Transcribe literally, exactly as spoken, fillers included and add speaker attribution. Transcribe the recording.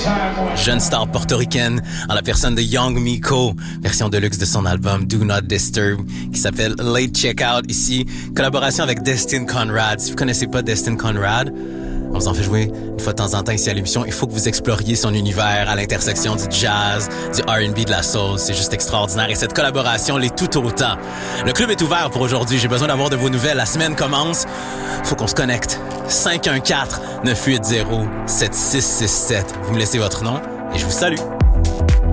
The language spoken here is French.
Speaker 1: jeune star portoricaine en la personne de Young Miko, version de luxe de son album Do Not Disturb, qui s'appelle Late Checkout ici, collaboration avec Destin Conrad. Si vous connaissez pas Destin Conrad, on vous en fait jouer une fois de temps en temps ici à l'émission. Il faut que vous exploriez son univers à l'intersection du jazz, du R and B, de la soul. C'est juste extraordinaire. Et cette collaboration l'est tout autant. Le club est ouvert pour aujourd'hui. J'ai besoin d'avoir de vos nouvelles. La semaine commence. Faut qu'on se connecte. cinq un quatre, neuf huit zéro, sept six six sept. Vous me laissez votre nom et je vous salue.